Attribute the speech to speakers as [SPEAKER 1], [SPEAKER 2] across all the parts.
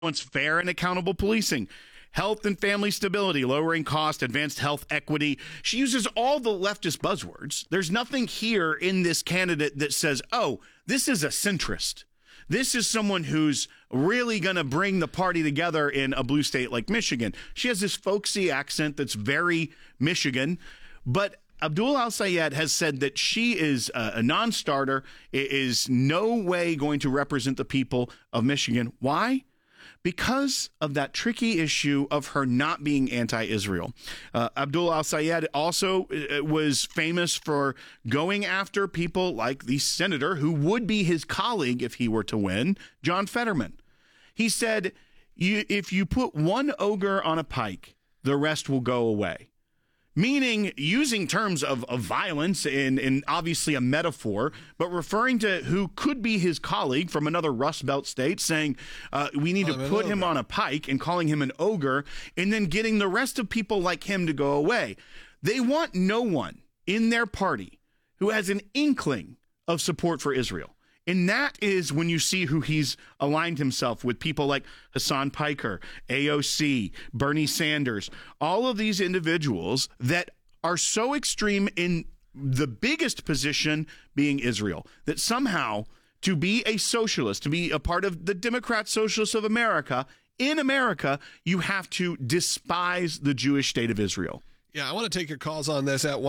[SPEAKER 1] wants fair and accountable policing, health and family stability, lowering cost, advanced health equity. She uses all the leftist buzzwords. There's nothing here in this candidate that says, oh, this is a centrist. This is someone who's really going to bring the party together in a blue state like Michigan. She has this folksy accent that's very Michigan, but Abdul Al-Sayed has said that she is a non-starter, is no way going to represent the people of Michigan. Why? Because of that tricky issue of her not being anti-Israel. Abdul Al-Sayed also was famous for going after people like the senator who would be his colleague if he were to win, John Fetterman. He said, if you put one ogre on a pike, the rest will go away. Meaning using terms of violence in obviously a metaphor, but referring to who could be his colleague from another Rust Belt state, saying we need to put him on a pike and calling him an ogre, and then getting the rest of people like him to go away. They want no one in their party who has an inkling of support for Israel. And that is when you see who he's aligned himself with, people like Hassan Piker, AOC, Bernie Sanders, all of these individuals that are so extreme in the biggest position being Israel, that somehow to be a socialist, to be a part of the Democrat Socialists of America, in America, you have to despise the Jewish state of Israel.
[SPEAKER 2] Yeah, I want to take your calls on this at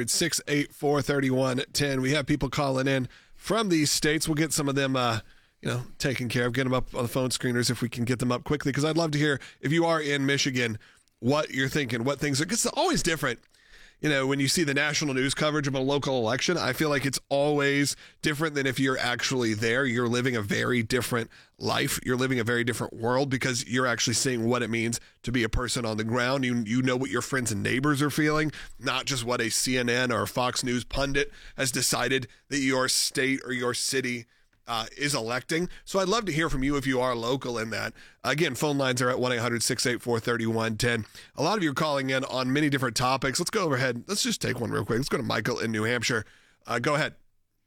[SPEAKER 2] 1-800-684-3110. We have people calling in from these states. We'll get some of them, taken care of, get them up on the phone screeners if we can get them up quickly, because I'd love to hear, if you are in Michigan, what you're thinking, what things are, because it's always different. When you see the national news coverage of a local election, I feel like it's always different than if you're actually there. You're living a very different life. You're living a very different world because you're actually seeing what it means to be a person on the ground. You know what your friends and neighbors are feeling, not just what a CNN or Fox News pundit has decided that your state or your city is electing. So I'd love to hear from you if you are local in that. Again, phone lines are at 1-800-684-3110. A lot of you are calling in on many different topics. Let's go overhead. Let's just take one real quick. Let's go to Michael in New Hampshire. Go ahead.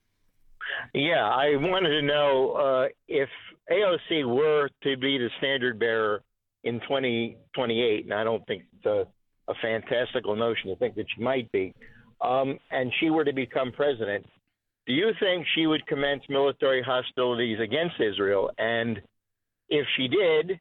[SPEAKER 3] Yeah, I wanted to know if AOC were to be the standard bearer in 2028, and I don't think it's a fantastical notion to think that she might be, and she were to become president, do you think she would commence military hostilities against Israel? And if she did,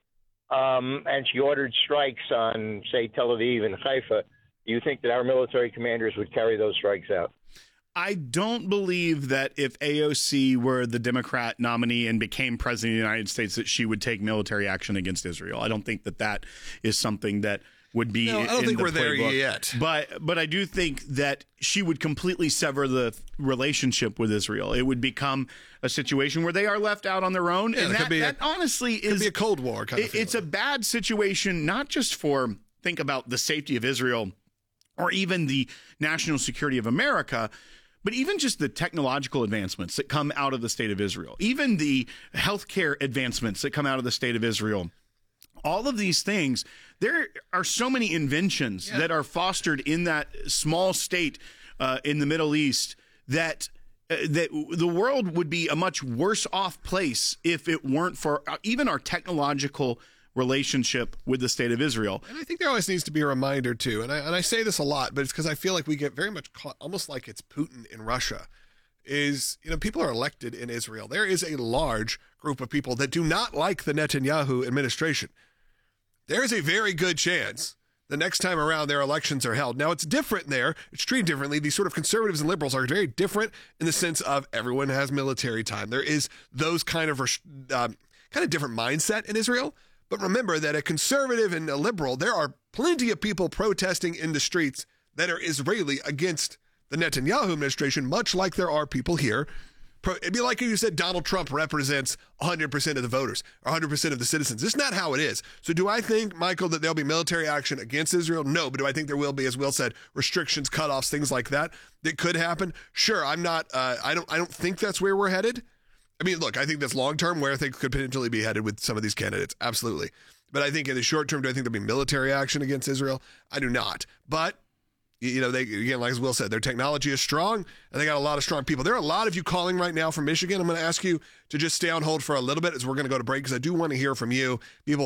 [SPEAKER 3] and she ordered strikes on, say, Tel Aviv and Haifa, do you think that our military commanders would carry those strikes out?
[SPEAKER 1] I don't believe that if AOC were the Democrat nominee and became president of the United States, that she would take military action against Israel. I don't think that is something that would be.
[SPEAKER 2] No, I don't think we're there yet.
[SPEAKER 1] But I do think that she would completely sever the relationship with Israel. It would become a situation where they are left out on their own.
[SPEAKER 2] Yeah,
[SPEAKER 1] and that honestly is
[SPEAKER 2] could be a Cold War kind of feeling.
[SPEAKER 1] It's a bad situation, not just for, think about the safety of Israel or even the national security of America, but even just the technological advancements that come out of the state of Israel, even the healthcare advancements that come out of the state of Israel. All of these things, there are so many inventions that are fostered in that small state in the Middle East that the world would be a much worse off place if it weren't for even our technological relationship with the state of Israel.
[SPEAKER 2] And I think there always needs to be a reminder too, and I say this a lot, but it's because I feel like we get very much caught, almost like it's Putin in Russia, is, people are elected in Israel. There is a large group of people that do not like the Netanyahu administration. There is a very good chance the next time around their elections are held. Now, it's different there. It's treated differently. These sort of conservatives and liberals are very different in the sense of everyone has military time. There is those kind of different mindset in Israel. But remember that a conservative and a liberal, there are plenty of people protesting in the streets that are Israeli against the Netanyahu administration, much like there are people here. It'd be like you said Donald Trump represents 100% of the voters, or 100% of the citizens. It's not how it is. So do I think, Michael, that there'll be military action against Israel? No, but do I think there will be, as Will said, restrictions, cutoffs, things like that could happen? Sure, I'm not, I don't think that's where we're headed. I mean, look, I think that's long-term where things could potentially be headed with some of these candidates. Absolutely. But I think in the short term, do I think there'll be military action against Israel? I do not. But They, again, like as Will said, their technology is strong, and they got a lot of strong people. There are a lot of you calling right now from Michigan. I'm going to ask you to just stay on hold for a little bit as we're going to go to break, because I do want to hear from you. People